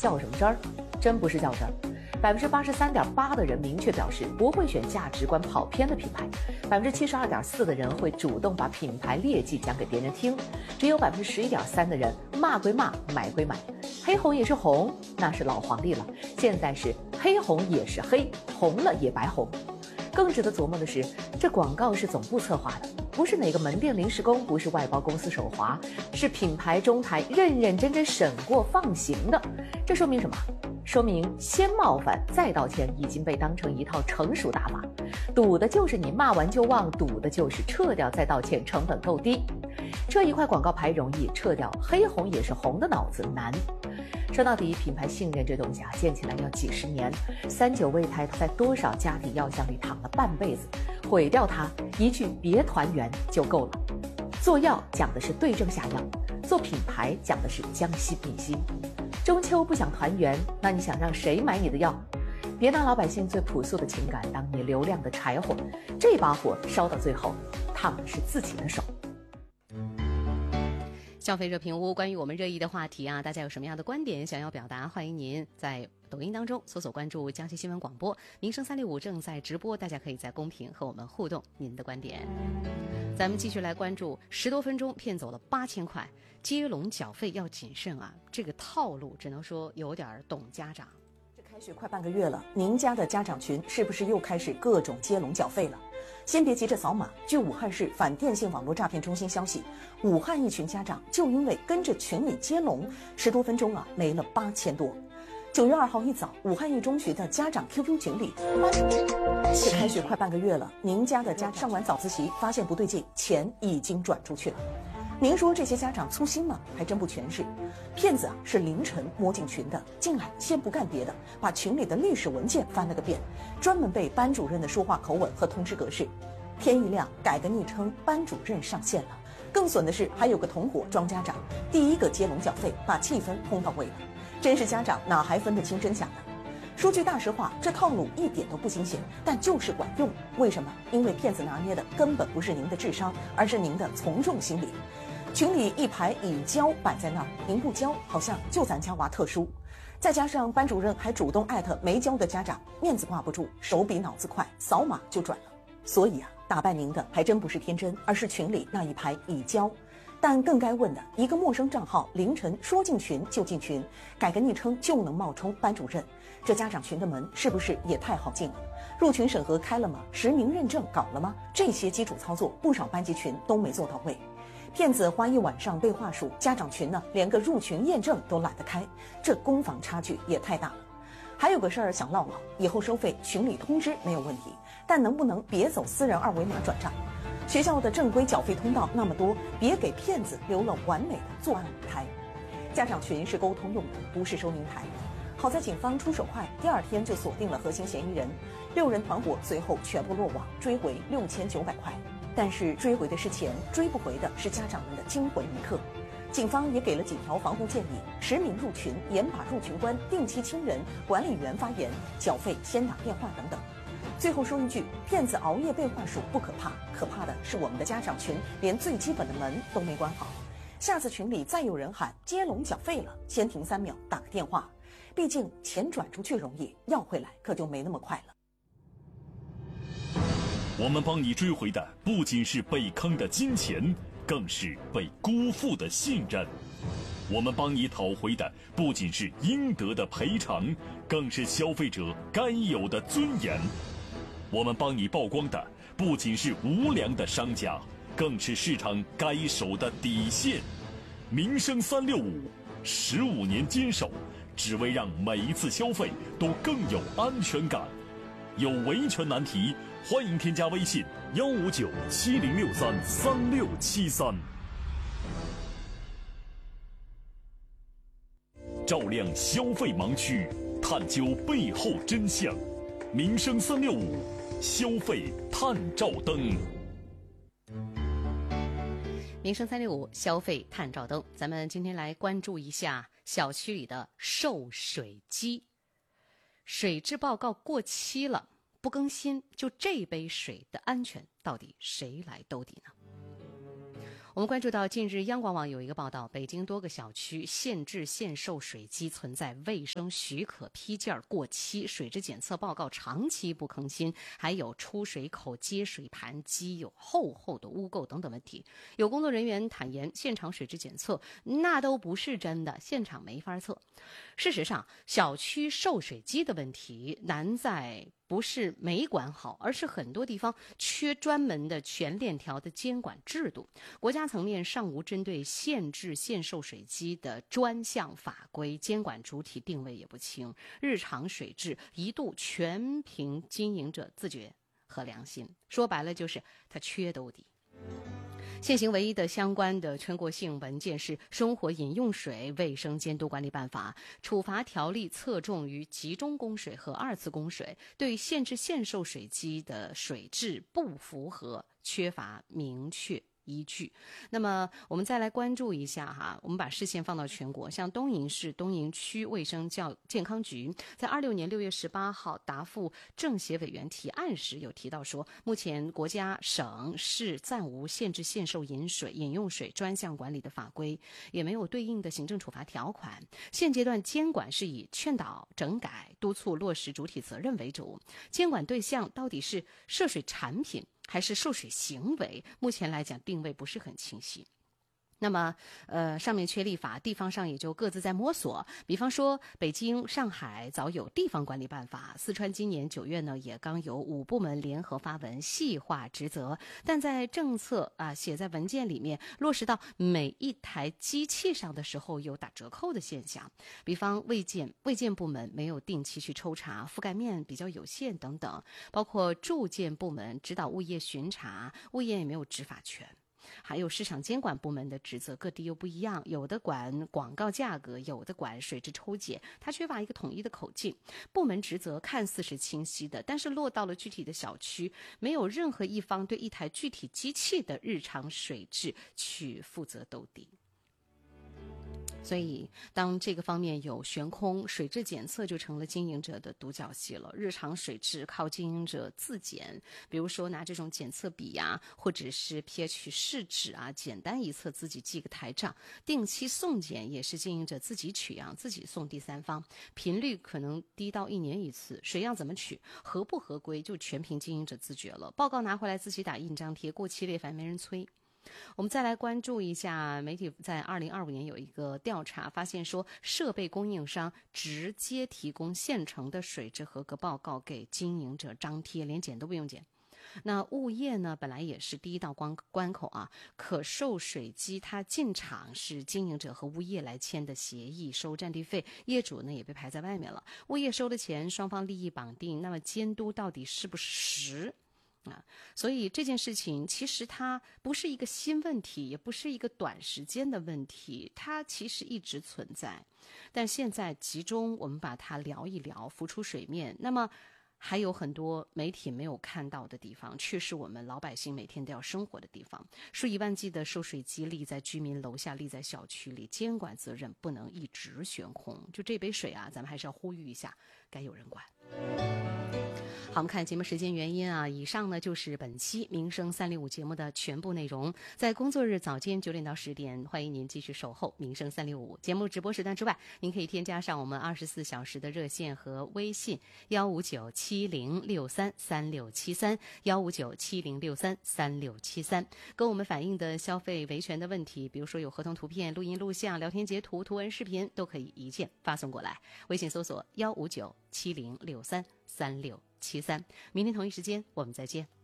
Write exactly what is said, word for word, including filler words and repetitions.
较什么真儿？真不是较真儿。百分之八十三点八的人明确表示不会选价值观跑偏的品牌，百分之七十二点四的人会主动把品牌劣迹讲给别人听，只有百分之十一点三的人骂归骂，买归买。黑红也是红，那是老黄历了，现在是黑红也是黑，红了也白红。更值得琢磨的是，这广告是总部策划的，不是哪个门店临时工，不是外包公司手滑，是品牌中台认认真真审过放行的。这说明什么？说明先冒犯再道歉已经被当成一套成熟打法，赌的就是你骂完就忘，赌的就是撤掉再道歉成本够低。这一块广告牌容易，撤掉黑红也是红的脑子难。说到底，品牌信任这东西啊，建起来要几十年，三九胃胎在多少家底药箱里躺了半辈子，毁掉它一句别团圆就够了。做药讲的是对症下药，做品牌讲的是将心比心。中秋不想团圆，那你想让谁买你的药？别拿老百姓最朴素的情感当你流量的柴火，这把火烧到最后，烫的是自己的手。 消费热评屋，关于我们热议的话题啊，大家有什么样的观点想要表达？欢迎您在抖音当中搜索关注江西新闻广播，民生三六五正在直播，大家可以在公屏和我们互动您的观点。咱们继续来关注，十多分钟骗走了八千块，接龙缴费要谨慎啊！这个套路只能说有点懂家长。 这开学快半个月了，您家的家长群是不是又开始各种接龙缴费了？先别急着扫码。据武汉市反电信网络诈骗中心消息，武汉一群家长就因为跟着群里接龙，十多分钟啊没了八千多。九月二号一早，武汉一中学的家长 Q Q 群里，这开学快半个月了，您家的家上完早自习发现不对劲，钱已经转出去了。您说这些家长粗心吗？还真不全是，骗子啊是凌晨摸进群的，进来先不干别的，把群里的历史文件翻了个遍，专门背班主任的说话口吻和通知格式。天一亮，改个昵称，班主任上线了。更损的是，还有个同伙装家长，第一个接龙缴费，把气氛烘到位了。真是家长哪还分得清真假呢？说句大实话，这套路一点都不新鲜，但就是管用。为什么？因为骗子拿捏的根本不是您的智商，而是您的从众心理。群里一排已交摆在那儿，您不交，好像就咱家娃特殊。再加上班主任还主动艾特没交的家长，面子挂不住，手比脑子快，扫码就转了。所以啊，打败您的还真不是天真，而是群里那一排已交。但更该问的，一个陌生账号凌晨说进群就进群，改个昵称就能冒充班主任，这家长群的门是不是也太好进了？入群审核开了吗？实名认证搞了吗？这些基础操作，不少班级群都没做到位。骗子花一晚上背话术，家长群呢连个入群验证都懒得开，这攻防差距也太大了。还有个事儿想唠唠，以后收费群里通知没有问题，但能不能别走私人二维码转账？学校的正规缴费通道那么多，别给骗子留了完美的作案舞台。家长群是沟通用的，不是收银台。好在警方出手快，第二天就锁定了核心嫌疑人，六人团伙随后全部落网，追回六千九百块。但是追回的是钱，追不回的是家长们的惊魂一刻。警方也给了几条防护建议：实名入群，严把入群官、定期清人、管理员发言，缴费先打电话等等。最后说一句，骗子熬夜背话术不可怕，可怕的是我们的家长群连最基本的门都没关好。下次群里再有人喊接龙缴费了，先停三秒，打个电话。毕竟钱转出去容易，要回来可就没那么快了。 我们帮你追回的不仅是被坑的金钱，更是被辜负的信任。我们帮你讨回的不仅是应得的赔偿，更是消费者该有的尊严。我们帮你曝光的不仅是无良的商家，更是市场该守的底线。民生三六五，十五年坚守，只为让每一次消费都更有安全感。有维权难题，欢迎添加微信幺五九七零六三三六七三。照亮消费盲区，探究背后真相。民生三六五，消费探照灯。 民生三六五，消费探照灯。咱们今天来关注一下小区里的售水机。水质报告过期了，不更新，就这杯水的安全到底谁来兜底呢？ 我们关注到近日央广网有一个报道，北京多个小区限制限售水机存在卫生许可批件过期、水质检测报告长期不更新，还有出水口接水盘积有厚厚的污垢等等问题。有工作人员坦言，现场水质检测那都不是真的，现场没法测。事实上，小区售水机的问题难在不是没管好，而是很多地方缺专门的全链条的监管制度。国家层面尚无针对限制限售水机的专项法规，监管主体定位也不清，日常水质一度全凭经营者自觉和良心。说白了就是它缺兜底。现行唯一的相关的全国性文件是《生活饮用水卫生监督管理办法》，处罚条例侧重于集中供水和二次供水，对限制限售水机的水质不符合缺乏明确依据。那么我们再来关注一下哈，我们把视线放到全国，像东营市东营区卫生教健康局在二六年六月十八号答复政协委员提案时有提到说，目前国家省市暂无限制限售饮水饮用水专项管理的法规，也没有对应的行政处罚条款。现阶段监管是以劝导整改、督促落实主体责任为主，监管对象到底是涉水产品还是受水行为，目前来讲定位不是很清晰。那么呃，上面缺立法，地方上也就各自在摸索。比方说北京、上海早有地方管理办法，四川今年九月呢也刚有五部门联合发文细化职责，但在政策啊写在文件里面落实到每一台机器上的时候有打折扣的现象。比方卫健卫健部门没有定期去抽查，覆盖面比较有限等等，包括住建部门指导物业巡查，物业也没有执法权。还有市场监管部门的职责各地又不一样，有的管广告价格，有的管水质抽检，它缺乏一个统一的口径。部门职责看似是清晰的，但是落到了具体的小区，没有任何一方对一台具体机器的日常水质去负责兜底。所以当这个方面有悬空，水质检测就成了经营者的独角戏了。日常水质靠经营者自检，比如说拿这种检测笔呀、啊，或者是 pH 试纸啊，简单一测自己记个台账。定期送检也是经营者自己取样，自己送第三方，频率可能低到一年一次。水样怎么取，合不合规，就全凭经营者自觉了。报告拿回来自己打印章贴，过期了反正没人催。我们再来关注一下，媒体在二零二五年有一个调查，发现说设备供应商直接提供现成的水质合格报告给经营者张贴，连检都不用检。那物业呢，本来也是第一道关关口啊，可售水机它进场是经营者和物业来签的协议，收占地费，业主呢也被排在外面了。物业收的钱，双方利益绑定，那么监督到底是不是实？啊，所以这件事情其实它不是一个新问题，也不是一个短时间的问题，它其实一直存在，但现在集中我们把它聊一聊，浮出水面。那么还有很多媒体没有看到的地方，却是我们老百姓每天都要生活的地方。数以万计的收水机立在居民楼下，立在小区里，监管责任不能一直悬空。就这杯水啊，咱们还是要呼吁一下，该有人管。好，我们看节目时间原因啊，以上呢就是本期《民生三六五》节目的全部内容。在工作日早间九点到十点，欢迎您继续守候《民生三六五》节目直播时段之外，您可以添加上我们二十四小时的热线和微信幺五九七零六三三六七三幺五九七零六三三六七三，跟我们反映的消费维权的问题，比如说有合同图片、录音录像、聊天截图、图文视频，都可以一键发送过来。微信搜索幺五九七零六三三六七三，明天同一时间我们再见。